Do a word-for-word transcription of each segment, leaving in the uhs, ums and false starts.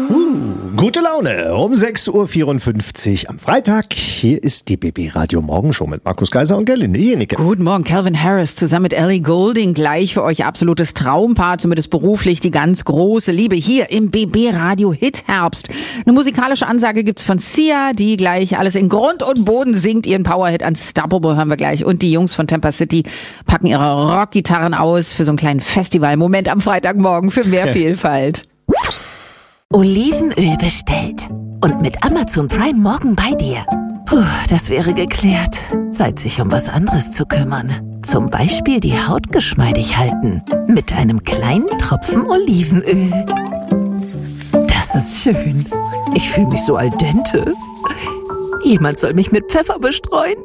Uh, gute Laune um sechs Uhr vierundfünfzig am Freitag. Hier ist die B B Radio Morgenshow mit Markus Kaiser und Gerlinde Jenike. Guten Morgen, Calvin Harris zusammen mit Ellie Goulding. Gleich für euch absolutes Traumpaar, zumindest beruflich die ganz große Liebe hier im B B Radio Hit Herbst. Eine musikalische Ansage gibt's von Sia, die gleich alles in Grund und Boden singt. Ihren Powerhit Unstoppable hören wir gleich. Und die Jungs von Tampa City packen ihre Rockgitarren aus für so einen kleinen Festivalmoment am Freitagmorgen für mehr Vielfalt. Olivenöl bestellt. Und mit Amazon Prime morgen bei dir. Puh, das wäre geklärt. Zeit, sich um was anderes zu kümmern. Zum Beispiel die Haut geschmeidig halten. Mit einem kleinen Tropfen Olivenöl. Das ist schön. Ich fühle mich so al dente. Jemand soll mich mit Pfeffer bestreuen.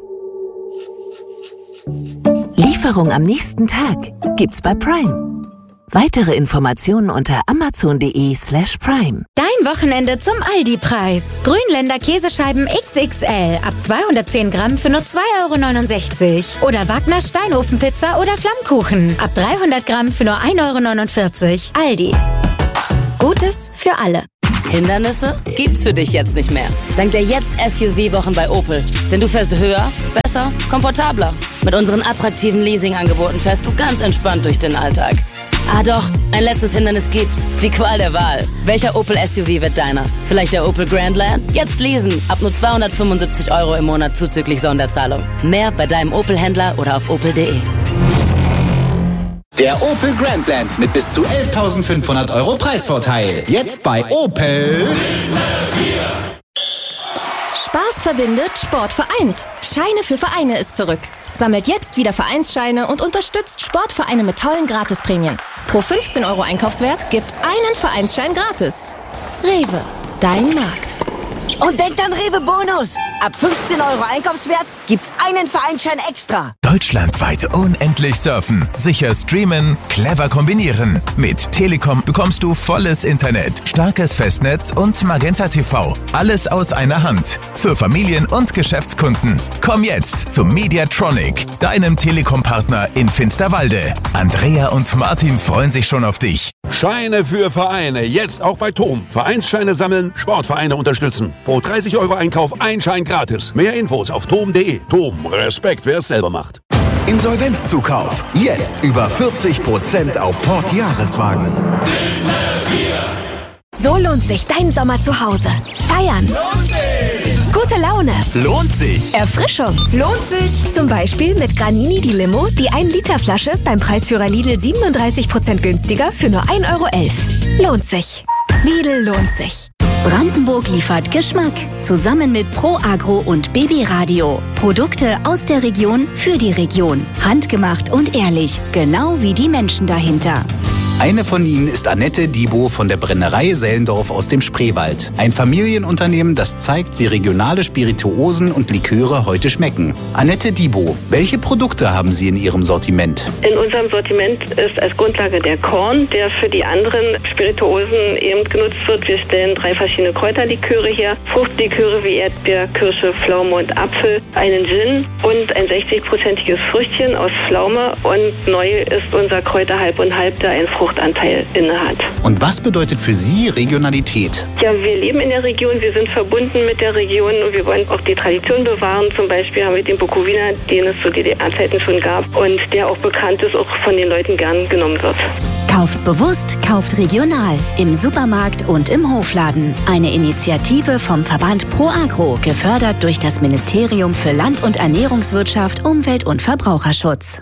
Lieferung am nächsten Tag gibt's bei Prime. Weitere Informationen unter amazon.de slash prime. Dein Wochenende zum Aldi-Preis. Grünländer Käsescheiben X X L ab zweihundertzehn Gramm für nur zwei Euro neunundsechzig. Oder Wagner Steinofenpizza oder Flammkuchen ab dreihundert Gramm für nur ein Euro neunundvierzig. Aldi. Gutes für alle. Hindernisse gibt's für dich jetzt nicht mehr. Dank der Jetzt-S U V-Wochen bei Opel. Denn du fährst höher, besser, komfortabler. Mit unseren attraktiven Leasing-Angeboten fährst du ganz entspannt durch den Alltag. Ah doch, ein letztes Hindernis gibt's. Die Qual der Wahl. Welcher Opel S U V wird deiner? Vielleicht der Opel Grandland? Jetzt leasen. Ab nur zweihundertfünfundsiebzig Euro im Monat zuzüglich Sonderzahlung. Mehr bei deinem Opel-Händler oder auf opel punkt de. Der Opel Grandland mit bis zu elftausendfünfhundert Euro Preisvorteil. Jetzt bei Opel. Spaß verbindet, Sport vereint. Scheine für Vereine ist zurück. Sammelt jetzt wieder Vereinsscheine und unterstützt Sportvereine mit tollen Gratisprämien. Pro fünfzehn Euro Einkaufswert gibt's einen Vereinsschein gratis. Rewe, dein Markt. Und denkt an Rewe Bonus. Ab fünfzehn Euro Einkaufswert gibt's einen Vereinsschein extra. Deutschlandweit unendlich surfen, sicher streamen, clever kombinieren. Mit Telekom bekommst du volles Internet, starkes Festnetz und Magenta T V. Alles aus einer Hand. Für Familien und Geschäftskunden. Komm jetzt zum Mediatronic, deinem Telekom-Partner in Finsterwalde. Andrea und Martin freuen sich schon auf dich. Scheine für Vereine, jetzt auch bei TOM. Vereinsscheine sammeln, Sportvereine unterstützen. Pro dreißig Euro Einkauf ein Schein gratis. Mehr Infos auf tom punkt de. TOM, Respekt, wer es selber macht. Insolvenzzukauf. Jetzt über vierzig Prozent auf Ford Jahreswagen. So lohnt sich dein Sommer zu Hause. Feiern. Lohnt sich. Gute Laune. Lohnt sich. Erfrischung. Lohnt sich. Zum Beispiel mit Granini die Limo, die ein Liter Flasche beim Preisführer Lidl siebenunddreißig Prozent günstiger für nur ein Euro elf. Lohnt sich. Lidl lohnt sich. Brandenburg liefert Geschmack. Zusammen mit Pro Agro und Baby Radio. Produkte aus der Region für die Region. Handgemacht und ehrlich. Genau wie die Menschen dahinter. Eine von ihnen ist Annette Diebo von der Brennerei Sellendorf aus dem Spreewald. Ein Familienunternehmen, das zeigt, wie regionale Spirituosen und Liköre heute schmecken. Annette Diebo, welche Produkte haben Sie in Ihrem Sortiment? In unserem Sortiment ist als Grundlage der Korn, der für die anderen Spirituosen eben genutzt wird. Wir stellen drei verschiedene Kräuterliköre her. Fruchtliköre wie Erdbeer, Kirsche, Pflaume und Apfel, einen Gin und ein sechzig-prozentiges Früchtchen aus Pflaume. Und neu ist unser Kräuter Halb und Halb, der ein Fruchtanteil innehat. Und was bedeutet für Sie Regionalität? Ja, wir leben in der Region, wir sind verbunden mit der Region und wir wollen auch die Tradition bewahren. Zum Beispiel haben wir den Bukowiner, den es zu D D R-Zeiten schon gab und der auch bekannt ist, auch von den Leuten gern genommen wird. Kauft bewusst, kauft regional. Im Supermarkt und im Hofladen. Eine Initiative vom Verband Pro Agro, gefördert durch das Ministerium für Land- und Ernährungswirtschaft, Umwelt- und Verbraucherschutz.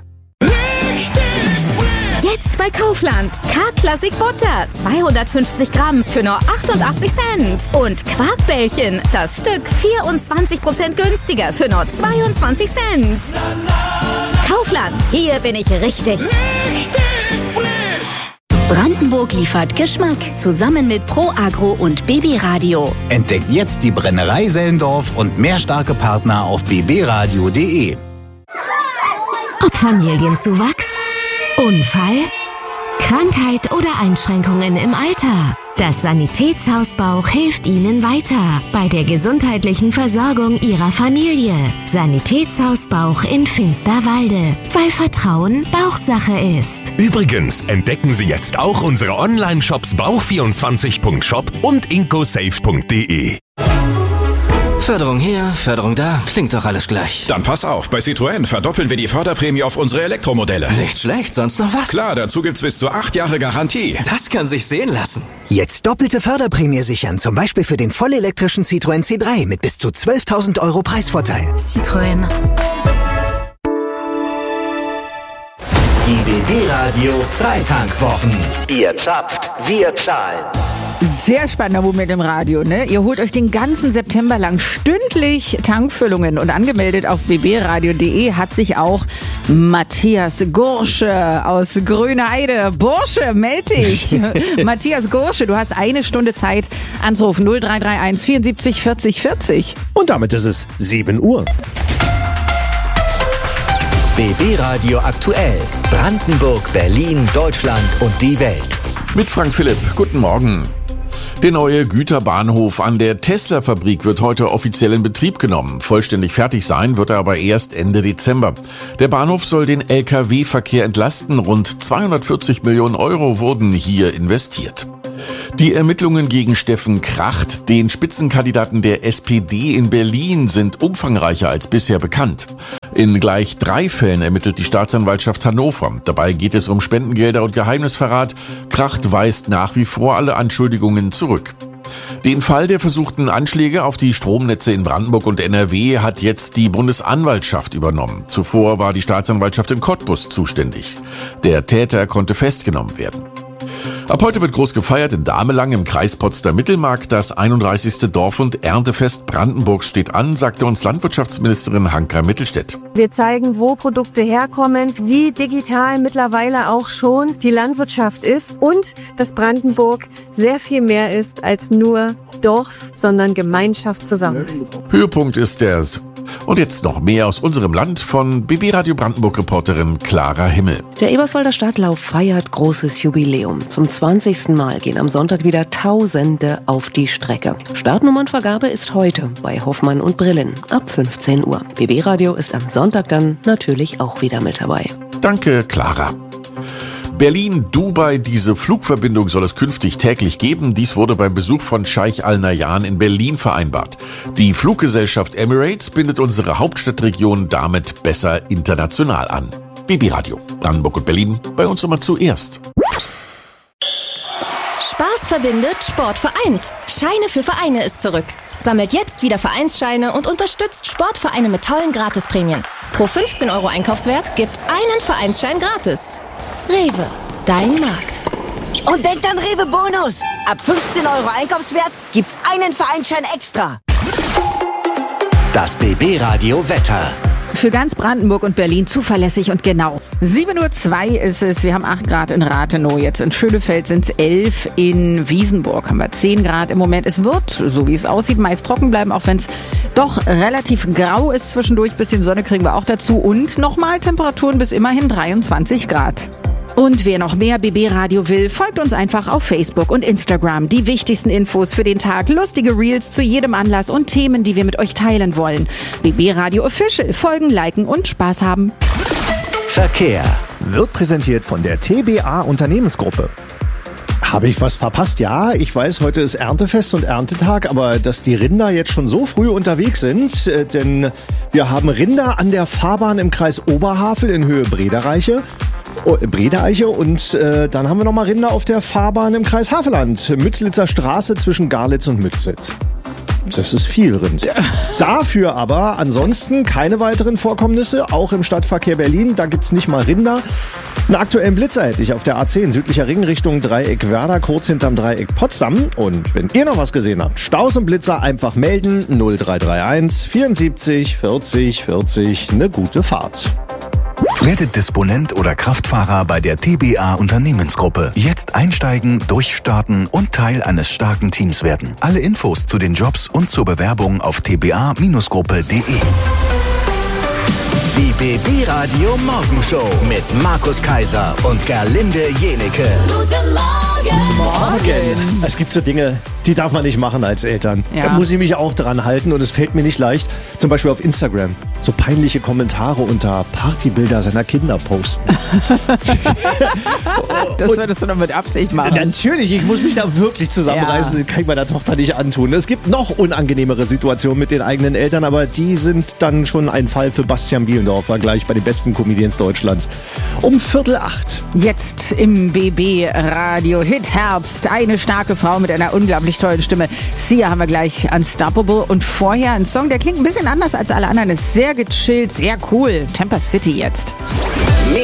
Jetzt bei Kaufland. K-Classic Butter. zweihundertfünfzig Gramm für nur achtundachtzig Cent. Und Quarkbällchen. Das Stück vierundzwanzig Prozent günstiger für nur zweiundzwanzig Cent. Kaufland. Hier bin ich richtig. Richtig frisch. Brandenburg liefert Geschmack. Zusammen mit Pro Agro und Baby Radio. Entdeckt jetzt die Brennerei Sellendorf und mehr starke Partner auf b b radio punkt de. Ob Familienzuwachs, Unfall Krankheit oder Einschränkungen im Alter? Das Sanitätshaus Bauch hilft Ihnen weiter bei der gesundheitlichen Versorgung Ihrer Familie. Sanitätshaus Bauch in Finsterwalde, weil Vertrauen Bauchsache ist. Übrigens entdecken Sie jetzt auch unsere Online-Shops bauch vierundzwanzig punkt shop und incosafe punkt de. Förderung hier, Förderung da, klingt doch alles gleich. Dann pass auf, bei Citroën verdoppeln wir die Förderprämie auf unsere Elektromodelle. Nicht schlecht, sonst noch was? Klar, dazu gibt's bis zu acht Jahre Garantie. Das kann sich sehen lassen. Jetzt doppelte Förderprämie sichern, zum Beispiel für den vollelektrischen Citroën C drei mit bis zu zwölftausend Euro Preisvorteil. Citroën. Die B B-Radio Freitankwwochen. Ihr zapft, wir zahlen. Sehr spannender Moment im Radio, ne? Ihr holt euch den ganzen September lang stündlich Tankfüllungen und angemeldet auf b b radio punkt de hat sich auch Matthias Gursche aus Grüneheide. Bursche, meld dich! Matthias Gursche, du hast eine Stunde Zeit anzurufen. null drei drei eins vierundsiebzig vierzig vierzig. Und damit ist es sieben Uhr. B B-Radio aktuell. Brandenburg, Berlin, Deutschland und die Welt. Mit Frank Philipp. Guten Morgen. Der neue Güterbahnhof an der Tesla-Fabrik wird heute offiziell in Betrieb genommen. Vollständig fertig sein wird er aber erst Ende Dezember. Der Bahnhof soll den L K W-Verkehr entlasten. Rund zweihundertvierzig Millionen Euro wurden hier investiert. Die Ermittlungen gegen Steffen Kracht, den Spitzenkandidaten der S P D in Berlin, sind umfangreicher als bisher bekannt. In gleich drei Fällen ermittelt die Staatsanwaltschaft Hannover. Dabei geht es um Spendengelder und Geheimnisverrat. Kracht weist nach wie vor alle Anschuldigungen zurück. Den Fall der versuchten Anschläge auf die Stromnetze in Brandenburg und N R W hat jetzt die Bundesanwaltschaft übernommen. Zuvor war die Staatsanwaltschaft in Cottbus zuständig. Der Täter konnte festgenommen werden. Ab heute wird groß gefeiert in Damelang im Kreis Potsdam-Mittelmark. Das einunddreißigste Dorf- und Erntefest Brandenburgs steht an, sagte uns Landwirtschaftsministerin Hanka Mittelstädt. Wir zeigen, wo Produkte herkommen, wie digital mittlerweile auch schon die Landwirtschaft ist und dass Brandenburg sehr viel mehr ist als nur Dorf, sondern Gemeinschaft zusammen. Höhepunkt ist der... Und jetzt noch mehr aus unserem Land von B B-Radio Brandenburg-Reporterin Clara Himmel. Der Eberswalder Stadtlauf feiert großes Jubiläum. Zum zwanzigsten Mal gehen am Sonntag wieder Tausende auf die Strecke. Startnummernvergabe ist heute bei Hoffmann und Brillen ab fünfzehn Uhr. B B-Radio ist am Sonntag dann natürlich auch wieder mit dabei. Danke, Clara. Berlin-Dubai, diese Flugverbindung soll es künftig täglich geben. Dies wurde beim Besuch von Scheich Al Nahyan in Berlin vereinbart. Die Fluggesellschaft Emirates bindet unsere Hauptstadtregion damit besser international an. B B-Radio, Brandenburg und Berlin, bei uns immer zuerst. Spaß verbindet, Sport vereint. Scheine für Vereine ist zurück. Sammelt jetzt wieder Vereinsscheine und unterstützt Sportvereine mit tollen Gratisprämien. Pro fünfzehn Euro Einkaufswert gibt's einen Vereinsschein gratis. Rewe, dein Markt. Und denkt an Rewe Bonus. Ab fünfzehn Euro Einkaufswert gibt's einen Vereinsschein extra. Das B B-Radio Wetter. Für ganz Brandenburg und Berlin zuverlässig und genau. sieben Uhr zwei ist es. Wir haben acht Grad in Rathenow. Jetzt in Schönefeld sind es elf. In Wiesenburg haben wir zehn Grad im Moment. Es wird, so wie es aussieht, meist trocken bleiben, auch wenn es doch relativ grau ist zwischendurch. Bisschen Sonne kriegen wir auch dazu. Und nochmal Temperaturen bis immerhin dreiundzwanzig Grad. Und wer noch mehr B B-Radio will, folgt uns einfach auf Facebook und Instagram. Die wichtigsten Infos für den Tag, lustige Reels zu jedem Anlass und Themen, die wir mit euch teilen wollen. B B-Radio Official. Folgen, liken und Spaß haben. Verkehr wird präsentiert von der T B A Unternehmensgruppe. Habe ich was verpasst? Ja, ich weiß, heute ist Erntefest und Erntetag, aber dass die Rinder jetzt schon so früh unterwegs sind, äh, denn wir haben Rinder an der Fahrbahn im Kreis Oberhavel in Höhe Bredereiche. Oh, Bredereiche und äh, dann haben wir nochmal Rinder auf der Fahrbahn im Kreis Havelland, Mützlitzer Straße zwischen Garlitz und Mützlitz. Das ist viel Rind. Dafür aber ansonsten keine weiteren Vorkommnisse, auch im Stadtverkehr Berlin, da gibt's nicht mal Rinder. Einen aktuellen Blitzer hätte ich auf der A zehn, südlicher Ring Richtung Dreieck Werder, kurz hinterm Dreieck Potsdam. Und wenn ihr noch was gesehen habt, Staus und Blitzer einfach melden, null drei drei eins vierundsiebzig vierzig vierzig, eine gute Fahrt. Werdet Disponent oder Kraftfahrer bei der T B A Unternehmensgruppe. Jetzt einsteigen, durchstarten und Teil eines starken Teams werden. Alle Infos zu den Jobs und zur Bewerbung auf t b a Bindestrich gruppe punkt de. Die B B Radio Morgenshow mit Markus Kaiser und Gerlinde Jenecke. Guten Morgen. Guten Morgen. Es gibt so Dinge, die darf man nicht machen als Eltern. Ja. Da muss ich mich auch dran halten und es fällt mir nicht leicht. Zum Beispiel auf Instagram. So peinliche Kommentare unter Partybilder seiner Kinder posten. Das würdest du doch mit Absicht machen. Natürlich, ich muss mich da wirklich zusammenreißen. Ja. Das kann ich meiner Tochter nicht antun. Es gibt noch unangenehmere Situationen mit den eigenen Eltern, aber die sind dann schon ein Fall für Bastian Bielendorfer, gleich bei den besten Comedians Deutschlands. Um Viertel acht. Jetzt im B B Radio Hit Herbst. Eine starke Frau mit einer unglaublich tollen Stimme. Sia haben wir gleich, Unstoppable. Und vorher ein Song, der klingt ein bisschen anders als alle anderen. Ist sehr gechillt, sehr cool. Temper City jetzt.